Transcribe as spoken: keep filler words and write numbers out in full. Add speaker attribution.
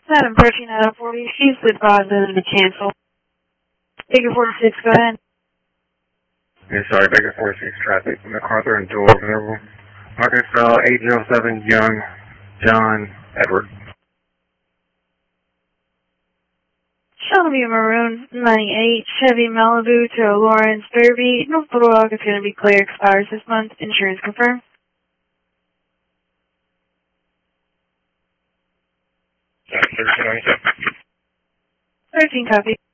Speaker 1: Madam thirteen out of forty, she's advised that to cancel. Baker forty-six, go ahead.
Speaker 2: Yeah, sorry, Baker forty-six traffic. MacArthur and Joel available. Arkansas eight zero seven, Young, John, Edward.
Speaker 1: Shelby Maroon ninety-eight, Chevy Malibu to Lawrence Derby. North Little Rock is going to be clear, expires this month. Insurance confirmed.
Speaker 2: thirteen ninety-seven.
Speaker 1: thirteen copy.